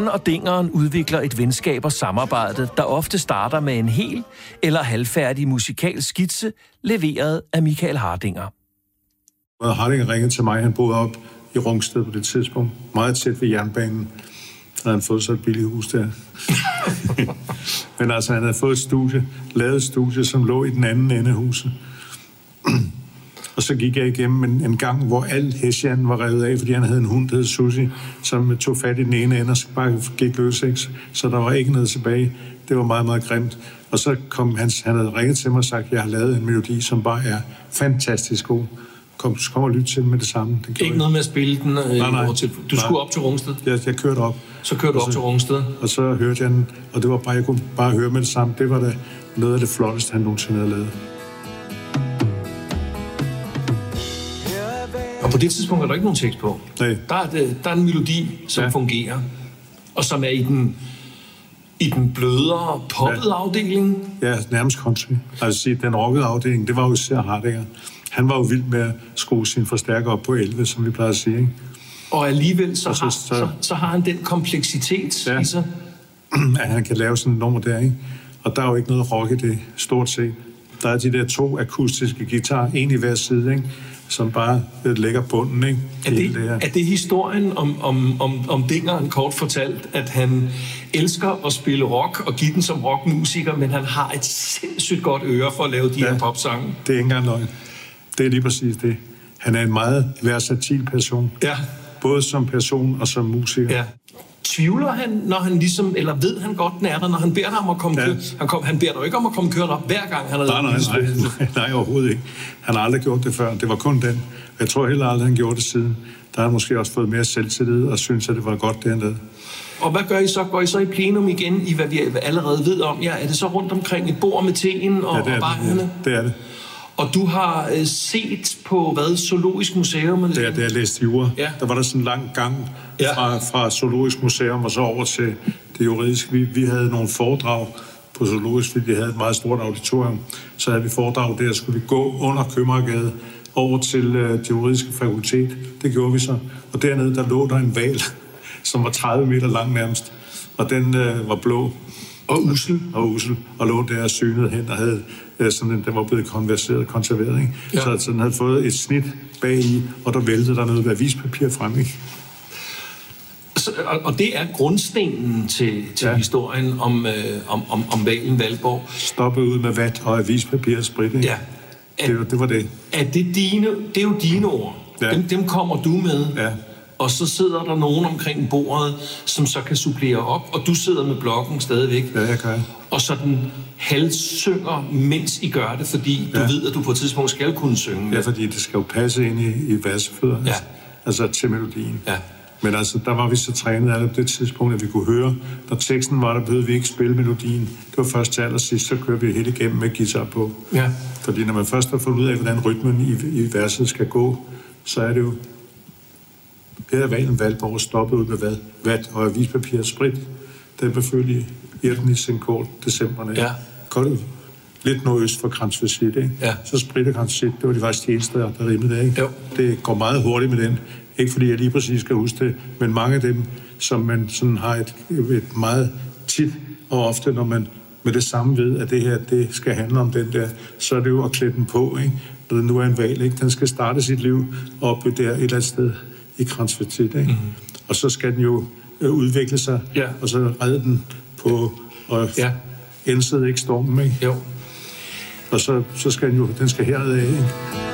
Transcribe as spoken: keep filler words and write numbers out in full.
Jan og Dingeren udvikler et venskab og samarbejde, der ofte starter med en hel eller halvfærdig musikalsk skitse, leveret af Michael Hardinger. Hardinger ringede til mig, han boede op i Rungsted på det tidspunkt, meget tæt ved jernbanen. Han havde fået så et billigt hus der. Men altså, han havde fået et studie, lavet et studie, som lå i den anden ende af huset. Og så gik jeg igennem en, en gang, hvor al hessianen var revet af, fordi han havde en hund, der hed Susie, som tog fat i den ene ende og bare gik løs, ikke? Så der var ikke noget tilbage. Det var meget, meget grimt. Og så kom han, han havde ringet til mig og sagt, at jeg har lavet en melodi, som bare er fantastisk god. Kom, kom og lyt til den med det samme. Det ikke noget med at spille den øh, nej, nej, til. Du skulle nej. op til Rungsted? Ja, jeg kørte op. Så kørte du op så, til Rungsted? Og så hørte jeg den, og det var bare, jeg kunne bare høre med det samme. Det var da noget af det flotteste, han nogensinde havde lavet. Og på det tidspunkt er der ikke nogen tekst på. Nej. Der er, det, der er en melodi, som ja. fungerer, og som er i den, i den blødere, poppede ja. afdeling. Ja, nærmest country. Altså den rockede afdeling, det var jo især Hardinger. Han var jo vild med at skrue sin forstærker op på elleve, som vi plejer at sige, ikke? Og alligevel så, og så, har, så, så, så har han den kompleksitet ja. i sig. At han kan lave sådan et nummer der, ikke? Og der er jo ikke noget rock i det, stort set. Der er de der to akustiske guitarer, en i hver side, ikke? Som bare lægger bunden, ikke? Er det, det er det historien om, om, om, om Dingeren kort fortalt, at han elsker at spille rock og give den som rockmusiker, men han har et sindssygt godt øre for at lave de ja, her popsange? Det er ikke engang løgn. Det er lige præcis det. Han er en meget versatil person. Ja. Både som person og som musiker. Ja. Tvivler han, når han ligesom, eller ved han godt, den er der, når han beder dig om at komme ja. køre? Han, kom, han beder dig ikke om at komme kørende op, hver gang han har nej, nej, nej, nej, nej, overhovedet ikke. Han har aldrig gjort det før. Det var kun den. Jeg tror heller aldrig, han gjorde det siden. Der har han måske også fået mere selvtillid og synes, at det var godt dernede. Og hvad gør I så? Går I så i plenum igen, i hvad vi allerede ved om? Ja, er det så rundt omkring et bord med teen og, ja, det er og barkerne? Det, ja, det er det. Og du har øh, set på, hvad, Zoologisk Museum? Eller? Det er det, jeg læste jura. Ja. Der var der sådan en lang gang ja. fra, fra Zoologisk Museum og så over til det juridiske. Vi, vi havde nogle foredrag på Zoologisk, fordi vi havde et meget stort auditorium. Så havde vi foredrag der, skulle vi gå under Købmagergade over til øh, det juridiske fakultet. Det gjorde vi så. Og dernede, der lå der en hval, som var tredive meter lang nærmest. Og den øh, var blå. Og usel. Og usel. Og lå der synet hen og havde øh, sådan en, den var blevet konverseret, konserveret, ikke? Ja. Så, så den havde fået et snit bag i, og der væltede der noget avispapir frem, ikke? Så, og, og det er grundstenen til, til ja. historien om, øh, om, om, om hvalen Valborg. Stoppet ud med vat og avispapir og sprit, ikke? Ja. Er, det, det var det. Er det dine, det er jo dine ord. Ja. Dem, dem kommer du med. Ja. Og så sidder der nogen omkring bordet, som så kan supplere op, og du sidder med blokken stadigvæk. Ja, jeg kan. Og så den halvsynger, mens I gør det, fordi ja. du ved, at du på et tidspunkt skal kunne synge. Ja, fordi det skal jo passe ind i, i versefødderne. Ja. Altså til melodien. Ja. Men altså, der var vi så trænet af det tidspunkt, at vi kunne høre. Når teksten var, der behøvede vi ikke spille melodien. Det var først til allersidst, så kørte vi helt igennem med guitar på. Ja. Fordi når man først har fundet ud af, hvordan rytmen i, i verset skal gå, så er det jo her er hvalen Valborg stoppet ud med hvad? Vat og avispapir og sprit. Den blev født i ellevte i Sinkort, december. Ja. Godt lidt nordøst for Kranjsvesít, ikke? Ja. Så sprit og Kranjsvesít, det var de faktisk de eneste, der rimede der, ikke? Jo. Det går meget hurtigt med den. Ikke fordi jeg lige præcis skal huske det, men mange af dem, som man sådan har et, et meget tit og ofte, når man med det samme ved, at det her, det skal handle om den der, så er det jo at klæde den på, ikke? Når det nu er en hval, ikke? Den skal starte sit liv oppe der et eller andet sted i Kranjsvesít, ikke? Mm-hmm. Og så skal den jo øh, udvikle sig, ja. Og så redde den på og ja. Indsætte ikke stormen, ikke? Jo. Og så, så skal den jo, den skal herad af, ikke?